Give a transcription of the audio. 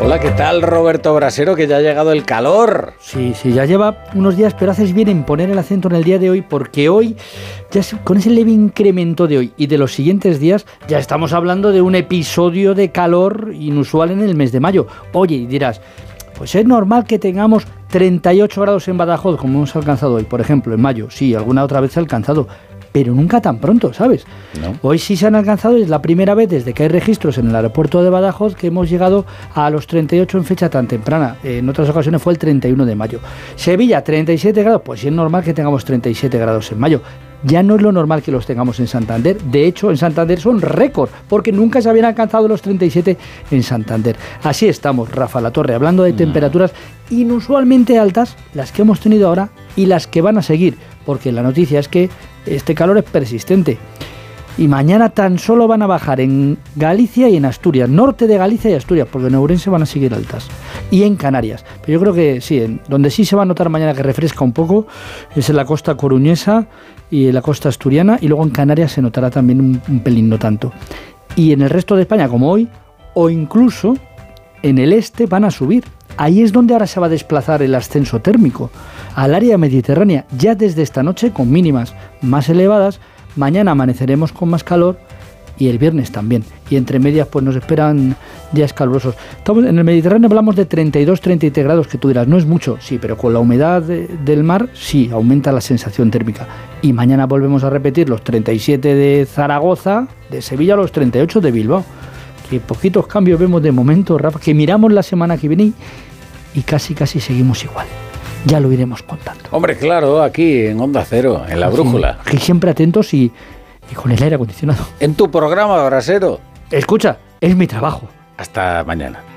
Hola, ¿qué tal, Roberto Brasero? Que ya ha llegado el calor. Sí, ya lleva unos días, pero haces bien en poner el acento en el día de hoy, porque hoy, ya con ese leve incremento de hoy y de los siguientes días, ya estamos hablando de un episodio de calor inusual en el mes de mayo. Oye, y dirás, pues es normal que tengamos 38 grados en Badajoz, como hemos alcanzado hoy, por ejemplo, en mayo. Sí, alguna otra vez se ha alcanzado, pero nunca tan pronto, ¿sabes? No. Hoy sí se han alcanzado, es la primera vez desde que hay registros en el aeropuerto de Badajoz que hemos llegado a los 38 en fecha tan temprana. En otras ocasiones fue el 31 de mayo. Sevilla, 37 grados, pues sí es normal que tengamos 37 grados en mayo. Ya no es lo normal que los tengamos en Santander. De hecho, en Santander son récord, porque nunca se habían alcanzado los 37 en Santander. Así estamos, Rafa La Torre, hablando de temperaturas inusualmente altas, las que hemos tenido ahora y las que van a seguir, porque la noticia es que este calor es persistente. Y mañana tan solo van a bajar en Galicia y en Asturias, norte de Galicia y Asturias, porque en Ourense van a seguir altas. Y en Canarias. Pero yo creo que sí, donde sí se va a notar mañana que refresca un poco es en la costa coruñesa y en la costa asturiana, y luego en Canarias se notará también un pelín, no tanto. Y en el resto de España, como hoy, o incluso en el este van a subir. Ahí es donde ahora se va a desplazar el ascenso térmico, al área mediterránea, ya desde esta noche con mínimas más elevadas. Mañana amaneceremos con más calor y el viernes también. Y entre medias pues nos esperan días calurosos. Estamos en el Mediterráneo, hablamos de 32, 33 grados, que tú dirás, no es mucho. Sí, pero con la humedad del mar, sí, aumenta la sensación térmica. Y mañana volvemos a repetir los 37 de Zaragoza, de Sevilla, los 38 de Bilbao. Que poquitos cambios vemos de momento, Rafa, que miramos la semana que viene y casi seguimos igual. Ya lo iremos contando. Hombre, claro, aquí en Onda Cero, en La Brújula. Sí, siempre atentos y con el aire acondicionado. En tu programa, Brasero. Escucha, es mi trabajo. Hasta mañana.